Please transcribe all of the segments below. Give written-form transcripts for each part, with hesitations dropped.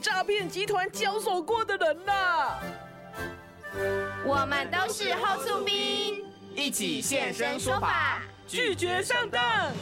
诈骗集团交手过的人啦。 我们都是后速兵， 一起现身说法， 拒绝上当。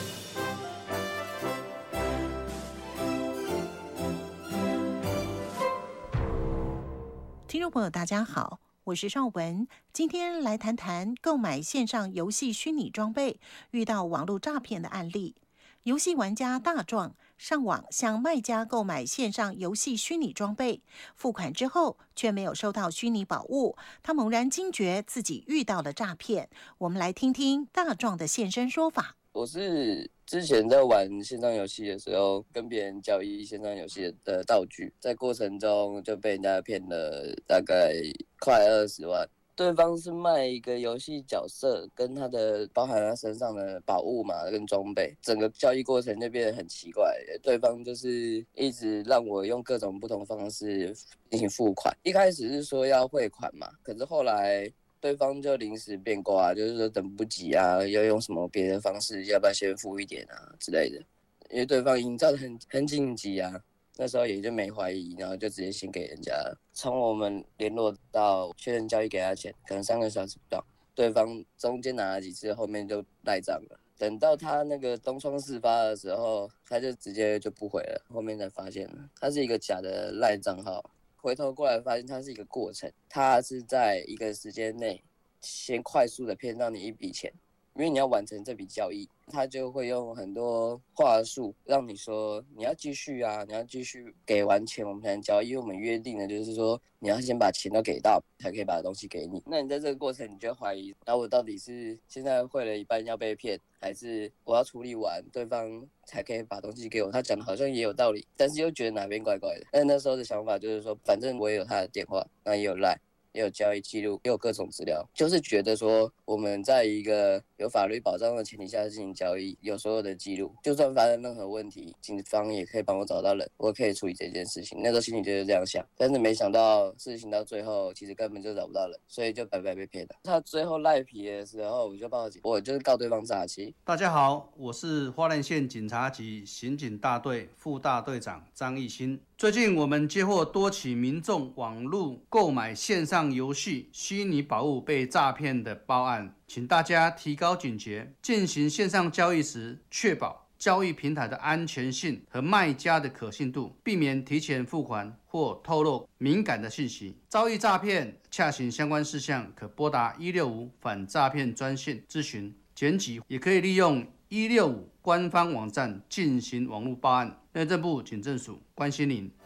听众朋友大家好，我是邵文，今天来谈谈购买线上游戏虚拟装备遇到网络诈骗的案例。游戏玩家大壮上网向卖家购买线上游戏虚拟装备，付款之后却没有收到虚拟宝物，他猛然惊觉自己遇到了诈骗。我们来听听大壮的现身说法。 我是之前在玩线上游戏的时候，跟别人交易线上游戏的道具，在过程中就被人家骗了大概快20万。对方是卖一个游戏角色，跟他的包含他身上的宝物嘛，跟装备，整个交易过程就变得很奇怪。对方就是一直让我用各种不同方式进行付款。一开始是说要汇款嘛，可是后来对方就临时变卦，就是说等不及啊，要用什么别的方式，要不要先付一点啊之类的。因为对方营造的很紧急啊，那时候也就没怀疑，然后就直接先给人家了。从我们联络到确认交易给他钱，可能3个小时不到，对方中间拿了几次，后面就赖账了。等到他那个东窗事发的时候，他就直接就不回了，后面才发现了，他是一个假的赖账号。回头过来发现它是一个过程，它是在一个时间内先快速的骗到你一笔钱，因为你要完成这笔交易，他就会用很多话术让你说你要继续啊，你要继续给完钱我们才能交易，因为我们约定的就是说你要先把钱都给到才可以把东西给你。那你在这个过程你就会怀疑，然后我到底是现在汇了一半要被骗，还是我要处理完对方才可以把东西给我？他讲的好像也有道理，但是又觉得哪边怪怪的。但那时候的想法就是说，反正我也有他的电话，那也有 LINE，也有交易记录，也有各种资料，就是觉得说我们在一个有法律保障的前提下进行交易，有所有的记录，就算发生任何问题，警方也可以帮我找到人，我可以处理这件事情。那时候心里就是这样想，但是没想到事情到最后其实根本就找不到人，所以就白白被骗了。他最后赖皮的时候，我就报警，我就是告对方诈欺。 大家好，我是花莲县警察局刑警大队副大队长张义兴。最近我们接获多起民众网络购买线上游戏虚拟宝物被诈骗的报案，请大家提高警觉，进行线上交易时确保交易平台的安全性和卖家的可信度，避免提前付款或透露敏感的信息。遭遇诈骗，洽询相关事项可拨打165反诈骗专线咨询检举，也可以利用165官方网站进行网络报案。内政部警政署关心您。